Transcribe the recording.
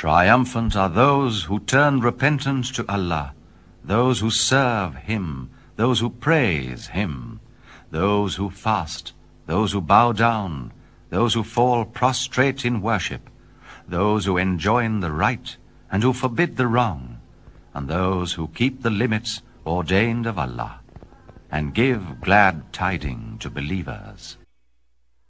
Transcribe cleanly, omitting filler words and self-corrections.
Triumphant are those who turn repentant to Allah, those who serve Him, those who praise Him, those who fast, those who bow down, those who fall prostrate in worship, those who enjoin the right and who forbid the wrong, and those who keep the limits ordained of Allah, and give glad tidings to believers.